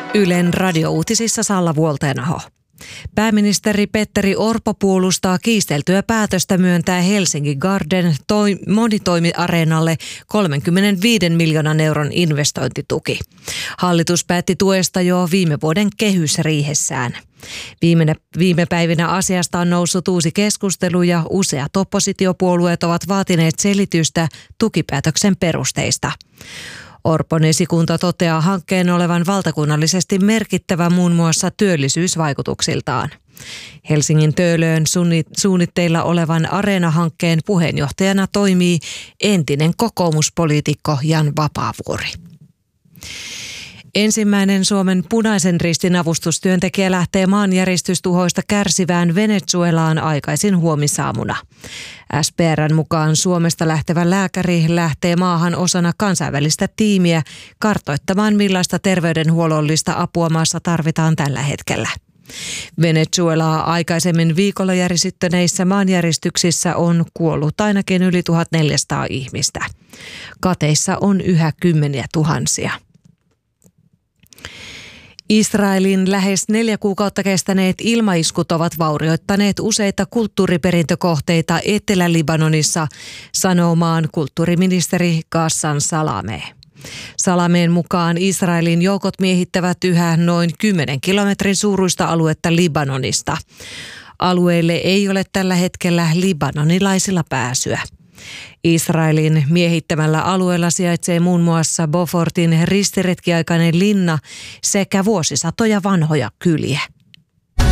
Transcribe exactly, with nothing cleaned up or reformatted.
Ylen radiouutisissa Salla Vuolteenaho. Pääministeri Petteri Orpo puolustaa kiisteltyä päätöstä myöntää Helsingin Garden toi, monitoimiareenalle kolmekymmentäviisi miljoonan euron investointituki. Hallitus päätti tuesta jo viime vuoden kehysriihessään. Viime, viime päivinä asiasta on noussut uusi keskustelu ja useat oppositiopuolueet ovat vaatineet selitystä tukipäätöksen perusteista. Orpon esikunta toteaa hankkeen olevan valtakunnallisesti merkittävä muun muassa työllisyysvaikutuksiltaan. Helsingin Töölöön suunnitteilla olevan Areena-hankkeen puheenjohtajana toimii entinen kokoomuspoliitikko Jan Vapaavuori. Ensimmäinen Suomen Punaisen Ristin avustustyöntekijä lähtee maanjäristystuhoista kärsivään Venezuelaan aikaisin huomisaamuna. S P R:n mukaan Suomesta lähtevä lääkäri lähtee maahan osana kansainvälistä tiimiä kartoittamaan, millaista terveydenhuollollista apua maassa tarvitaan tällä hetkellä. Venezuelaa aikaisemmin viikolla järisyttäneissä maanjäristyksissä on kuollut ainakin yli tuhatneljäsataa ihmistä. Kateissa on yhä kymmeniä tuhansia. Israelin lähes neljä kuukautta kestäneet ilmaiskut ovat vaurioittaneet useita kulttuuriperintökohteita Etelä-Libanonissa, sanoo maan kulttuuriministeri Ghassan Salameh. Salameen mukaan Israelin joukot miehittävät yhä noin kymmenen kilometrin suuruista aluetta Libanonista. Alueelle ei ole tällä hetkellä libanonilaisilla pääsyä. Israelin miehittämällä alueella sijaitsee muun muassa Beaufortin ristiretkiaikainen linna sekä vuosisatoja vanhoja kyliä.